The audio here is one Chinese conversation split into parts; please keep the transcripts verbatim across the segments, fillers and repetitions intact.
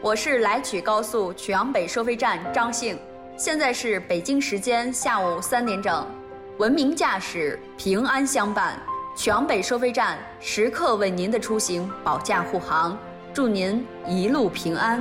我是来曲高速曲阳北收费站张幸，现在是北京时间下午三点整。文明驾驶，平安相伴，曲阳北收费站时刻为您的出行保驾护航，祝您一路平安。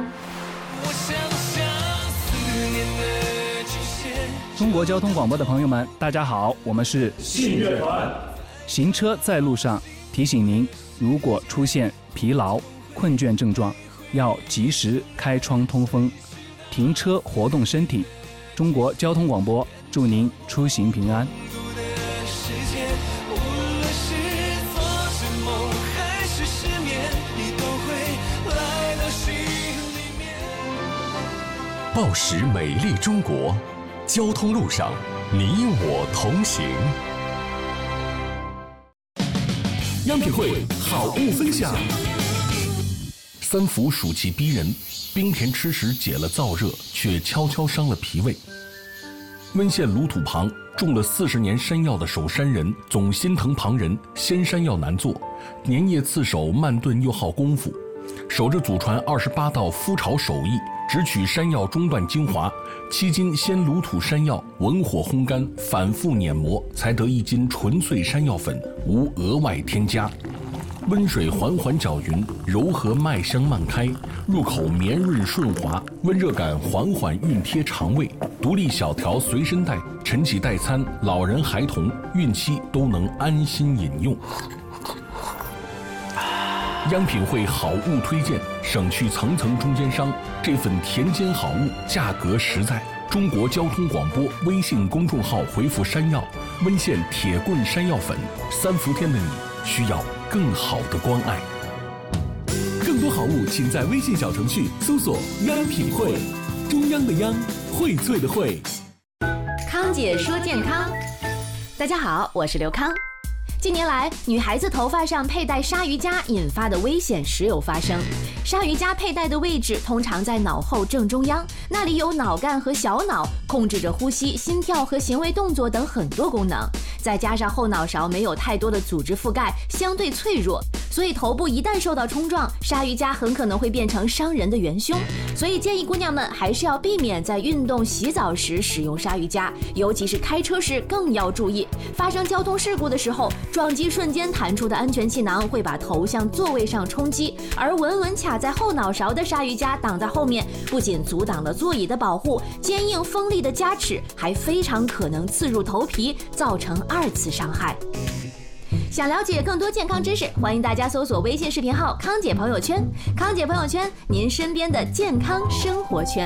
中国交通广播的朋友们，大家好，我们是信乐团。 行车在路上，提醒您，如果出现疲劳、困倦症状，要及时开窗通风，停车活动身体。中国交通广播祝您出行平安。 报时美丽中国，交通路上你我同行。央品汇好物分享。三伏暑气逼人，冰甜吃时解了燥热，却悄悄伤了脾胃。温县鲁土旁种了四十年山药的守山人总心疼旁人，鲜山药难做，粘叶刺手慢炖又耗功夫，守着祖传二十八道麸炒手艺，只取山药中段精华，七斤鲜鲁土山药文火烘干，反复碾磨，才得一斤纯粹山药粉，无额外添加。温水缓缓搅匀，柔和麦香漫开，入口绵润顺滑，温热感缓缓熨贴肠胃。独立小条随身带，晨起代餐，老人孩童孕期都能安心饮用。央品汇好物推荐，省去层层中间商，这份田间好物价格实在。中国交通广播微信公众号回复山药，温县铁棍山药粉，三伏天的你需要更好的关爱。更多好物请在微信小程序搜索央品汇，中央的央，荟萃的荟。 康姐说健康，大家好，我是刘康。近年来，女孩子头发上佩戴鲨鱼夹引发的危险时有发生。鲨鱼夹佩戴的位置通常在脑后正中央，那里有脑干和小脑，控制着呼吸、心跳和行为动作等很多功能。再加上后脑勺没有太多的组织覆盖，相对脆弱，所以头部一旦受到冲撞，鲨鱼夹很可能会变成伤人的元凶。所以建议姑娘们还是要避免在运动、洗澡时使用鲨鱼夹，尤其是开车时更要注意。发生交通事故的时候，撞击瞬间弹出的安全气囊会把头向座位上冲击，而稳稳卡在后脑勺的鲨鱼夹挡在后面，不仅阻挡了座椅的保护，坚硬锋利的夹齿还非常可能刺入头皮，造成二次伤害。想了解更多健康知识，欢迎大家搜索微信视频号康姐朋友圈，康姐朋友圈，您身边的健康生活圈。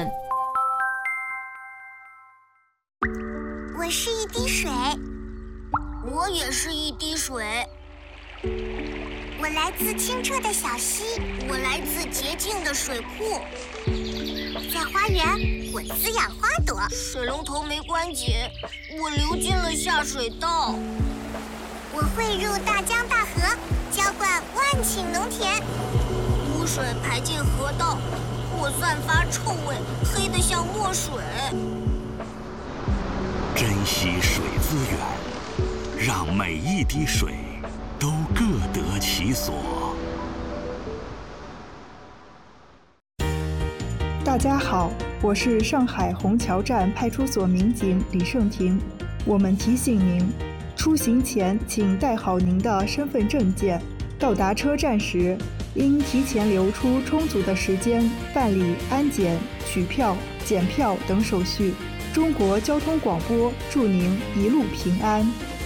我是一滴水， 我也是一滴水。 我来自清澈的小溪， 我来自洁净的水库。 在花园，我滋养花朵。 水龙头没关紧，我流进了下水道。 我汇入大江大河，浇灌万顷农田。 污水排进河道，我散发臭味，黑得像墨水。 珍惜水资源，让每一滴水都各得其所。 大家好，我是上海虹桥站派出所民警李胜婷。我们提醒您，出行前请带好您的身份证件，到达车站时应提前留出充足的时间办理安检、取票、检票等手续。中国交通广播祝您一路平安。